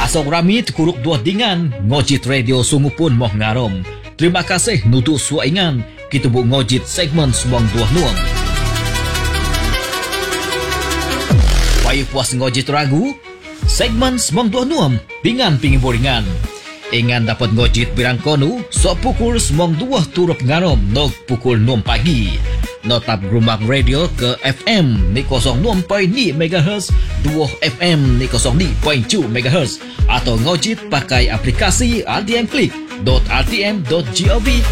Pasok rami tekuruk dua dingan, ngojit radio sungu pun moh ngarom. Terima kasih nutu suaingan, kita bu ngojit segmen semong dua nuang. Payu puas ngojit ragu, segmen semong dua nuam, pingan pingin boringan. Ingan dapat ngojit birang konu, sok pukul semong dua turut ngarom, nog pukul 6 pagi. Notap rumah radio ke FM ni 06.2 MHz, 2 FM ni 02.2 MHz atau ngojit pakai aplikasi RTM Click.rtm.gov